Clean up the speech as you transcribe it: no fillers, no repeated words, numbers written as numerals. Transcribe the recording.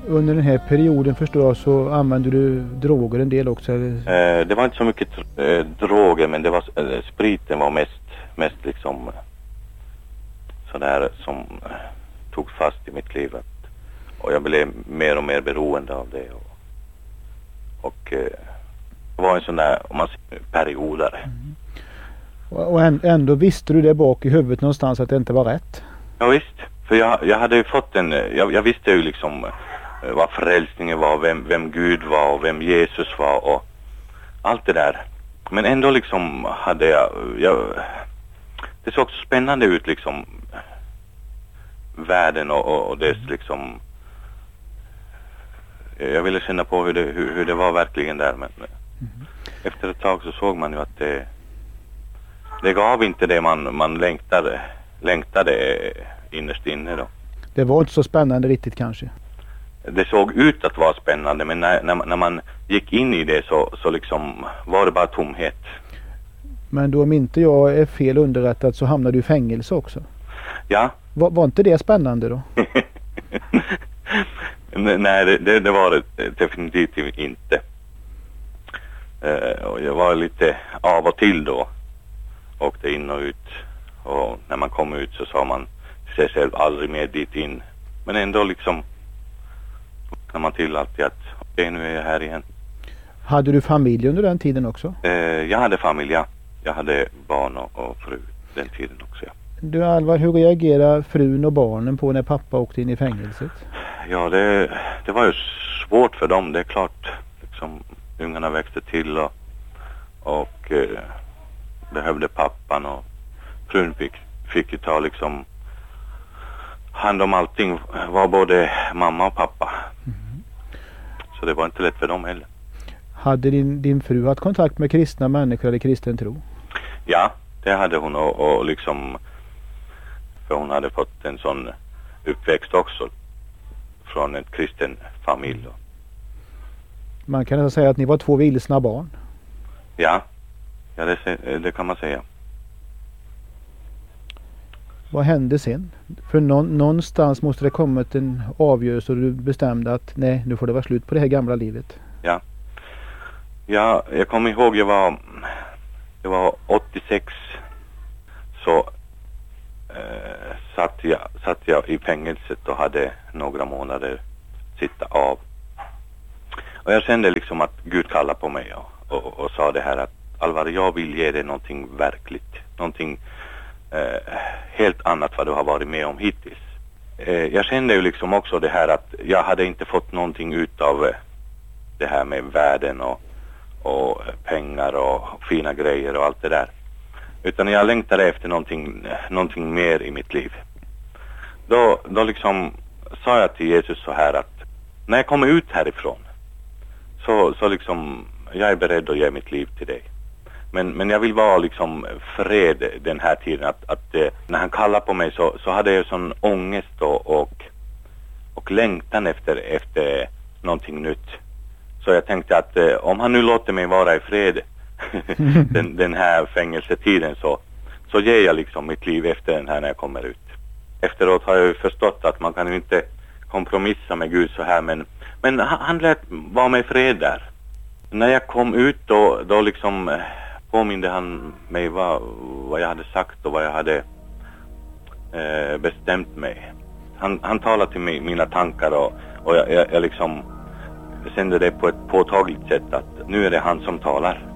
Under den här perioden förstår jag så använde du droger en del också? Eller? Det var inte så mycket droger, men det var spriten var mest liksom sådär som tog fast i mitt liv. Och jag blev mer och mer beroende av det. Och det var en sån där, om man säger, periodare. Mm. Och ändå visste du det bak i huvudet någonstans att det inte var rätt? Ja visst, för jag hade ju fått jag visste ju liksom vad frälsningen var, vem Gud var och vem Jesus var och allt det där. Men ändå liksom hade jag det såg så spännande ut liksom världen och dess liksom, jag ville känna på hur det var verkligen där, men efter ett tag så såg man ju att det gav inte det man längtade innerst inne då. Det var inte så spännande riktigt kanske? Det såg ut att vara spännande, men när man gick in i det så liksom var det bara tomhet. Men då om inte jag är fel underrättad så hamnade du i fängelse också? Ja. Var inte det spännande då? Nej, det var det definitivt inte. Och jag var lite av och till då. Åkte in och ut. Och när man kom ut så sa man sig själv aldrig mer dit in. Men ändå liksom när man till alltid att okej, nu är jag här igen. Hade du familj under den tiden också? Jag hade familj, ja. Jag hade barn och fru den tiden också, ja. Du Alvar, hur reagerar frun och barnen på när pappa åkte in i fängelset? Ja, det var ju svårt för dem, det är klart. Liksom, ungarna växte till och behövde pappan, och frun fick ju ta liksom hand om allting, var både mamma och pappa. Mm. Så det var inte lätt för dem heller. Hade din fru haft kontakt med kristna människor eller kristen tro? Ja, det hade hon, och liksom, för hon hade fått en sån uppväxt också från en kristen familj. Man kan alltså säga att ni var 2 vilsna barn? Ja, det kan man säga. Vad hände sen? För någonstans måste det kommit en avgörelse och du bestämde att nej, nu får det vara slut på det här gamla livet. Ja, jag kommer ihåg, det var 86, så satt jag i fängelset och hade några månader sitta av. Och jag kände liksom att Gud kallade på mig och sa det här att Alvar, jag vill ge dig någonting verkligt, någonting helt annat vad du har varit med om hittills. Jag kände ju liksom också det här att jag hade inte fått någonting ut av det här med världen och pengar och fina grejer och allt det där. Utan jag längtade efter någonting mer i mitt liv. Då liksom sa jag till Jesus så här att när jag kommer ut härifrån så liksom jag är beredd att ge mitt liv till dig. Men jag vill vara liksom fred den här tiden att när han kallar på mig så hade jag sån ångest och längtan efter någonting nytt. Så jag tänkte att om han nu låter mig vara i fred den här fängelsetiden så ger jag liksom mitt liv efter den här när jag kommer ut. Efteråt har jag ju förstått att man kan ju inte kompromissa med Gud så här, men han lät vara med fred där. När jag kom ut då liksom påminde han mig vad jag hade sagt och vad jag hade bestämt mig. Han talade till mig mina tankar och jag liksom kände det på ett påtagligt sätt att nu är det han som talar.